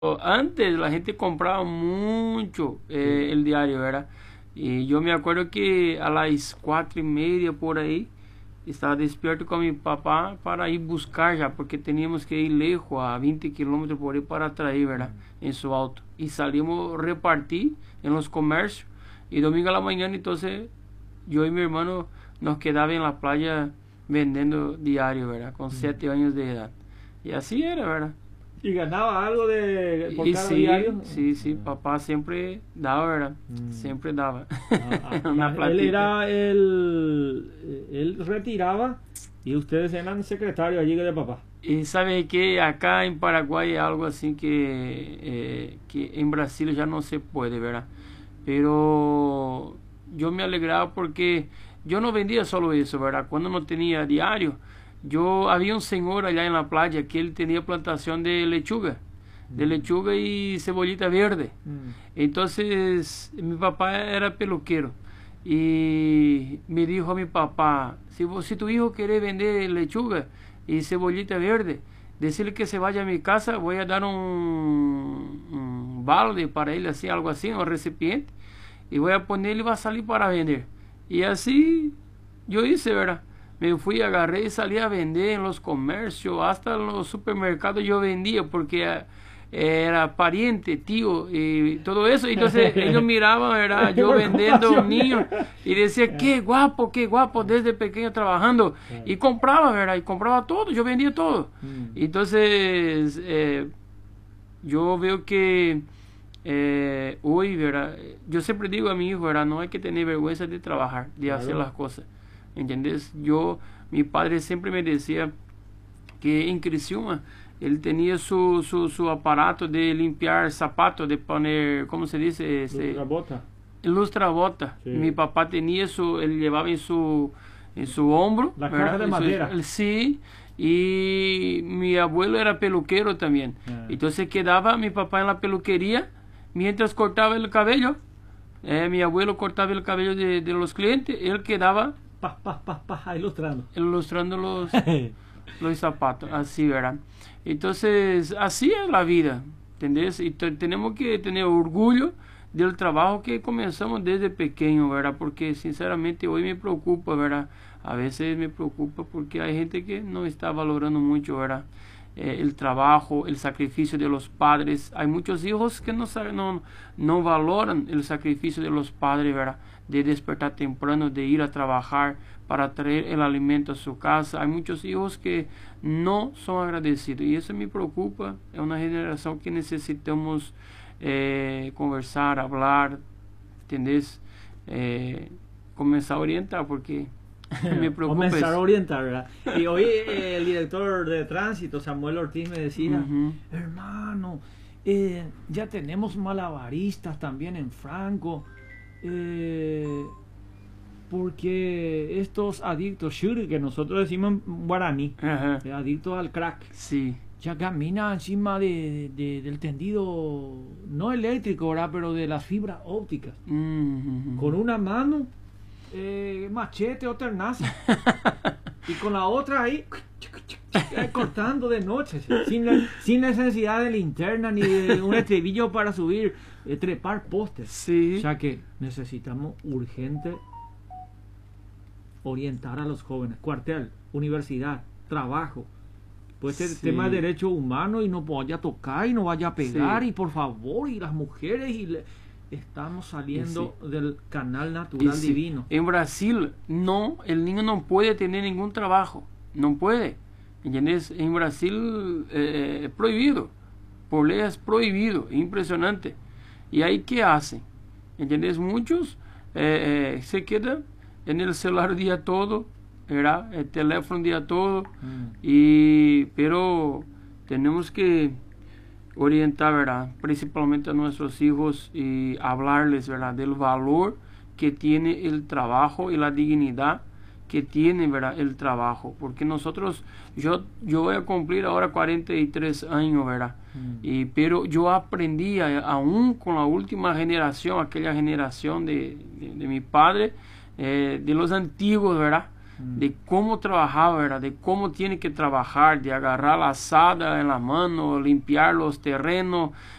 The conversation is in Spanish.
Antes la gente compraba mucho Sí. el diario, ¿verdad? Y yo me acuerdo que a las 4:30 por ahí estaba despierto con mi papá para ir buscar ya, porque teníamos que ir lejos, a 20 kilómetros por ahí para traer, ¿verdad? Mm. En su auto. Y salimos a repartir en los comercios. Y domingo a la mañana, entonces yo y mi hermano nos quedaba en la playa vendiendo diario, ¿verdad? Con Mm. 7 años de edad. Y así era, ¿verdad? ¿Y ganaba algo de por Y cada sí, diario? sí, sí, Ah, papá siempre daba, ¿verdad? mm. Siempre daba Ya, una él platita. era él retiraba y ustedes eran secretarios allí de papá. Y sabe que acá en Paraguay hay algo así que en Brasil ya no se puede, ¿verdad? Pero yo me alegraba porque yo no vendía solo eso, ¿verdad? Cuando no tenía diario, yo había un señor allá en la playa que él tenía plantación de Mm. lechuga y cebollita verde. Mm. Entonces mi papá era peluquero y me dijo a mi papá, si tu hijo quiere vender lechuga y cebollita verde, decirle que se vaya a mi casa, voy a dar un balde para él, así, algo así, un recipiente, y voy a ponerle y va a salir para vender. Y así yo hice, ¿verdad? Me fui, agarré y salí a vender en los comercios, hasta en los supermercados yo vendía porque era pariente, tío y todo eso. Entonces ellos miraban, ¿verdad? Yo vendiendo un Preocupación. niño y decía, qué guapo, desde pequeño trabajando. Y compraba, ¿verdad? Y compraba todo, yo vendía todo. Mm. Entonces yo veo que hoy, ¿verdad? Yo siempre digo a mi hijo, ¿verdad? No hay que tener vergüenza de trabajar, de hacer Claro. las cosas. ¿Entiendes? Mi padre siempre me decía que en Criciúma él tenía su aparato de limpiar zapatos, de poner, ¿cómo se dice? La bota. Lustrabota. Mi Sí. papá tenía él llevaba en su hombro, La caja ¿verdad? de madera. Sí, y mi abuelo era peluquero también. Ah. Entonces quedaba mi papá en la peluquería mientras cortaba el cabello. Mi abuelo cortaba el cabello de los clientes, él quedaba Pa, pa, pa, pa, ilustrando. ilustrando los zapatos, así, ¿verdad? Entonces, así es la vida, ¿entendés? Y tenemos que tener orgullo del trabajo que comenzamos desde pequeño, ¿verdad? Porque sinceramente hoy me preocupa, ¿verdad? A veces me preocupa porque hay gente que no está valorando mucho, ¿verdad? El trabajo, el sacrificio de los padres. Hay muchos hijos que no valoran el sacrificio de los padres, ¿verdad? De despertar temprano, de ir a trabajar para traer el alimento a su casa. Hay muchos hijos que no son agradecidos y eso me preocupa. Es una generación que necesitamos conversar, hablar, ¿entendés? Comenzar a orientar porque me preocupa Comenzar a eso. orientar, ¿verdad? Y hoy el director de tránsito, Samuel Ortiz, me decía, Ujú. hermano, ya tenemos malabaristas también en Franco, eh, porque estos adictos, shuri, que nosotros decimos en guaraní, Ajá. adictos al crack, Sí. ya camina encima del tendido, no eléctrico, ¿verdad? Pero de las fibras ópticas, con una mano machete o ternaza y con la otra ahí cortando de noche sin necesidad de linterna ni de un estribillo para subir, trepar postes. O Sí. sea que necesitamos urgente orientar a los jóvenes, cuartel, universidad, trabajo. Pues este tema de Sí. derechos humanos y no vaya a tocar y no vaya a pegar Sí. y por favor y las mujeres estamos saliendo Sí. del canal Y natural sí, divino. en Brasil no, el niño no puede tener ningún trabajo, no puede. ¿Entiendes? En Brasil es prohibido, por ley es prohibido, impresionante. ¿Y ahí qué hacen? ¿Entiendes? Muchos se quedan en el celular el día todo, ¿verdad? El teléfono el día todo, Mm. pero tenemos que orientar, ¿verdad? Principalmente a nuestros hijos y hablarles, ¿verdad? Del valor que tiene el trabajo y la dignidad que tiene, ¿verdad? El trabajo. Porque nosotros, yo voy a cumplir ahora 43 años, ¿verdad? Pero yo aprendí, aún con la última generación, aquella generación de mi padre, de los antiguos, ¿verdad? de cómo trabajaba, ¿verdad? De cómo tiene que trabajar, de agarrar la azada en la mano, limpiar los terrenos,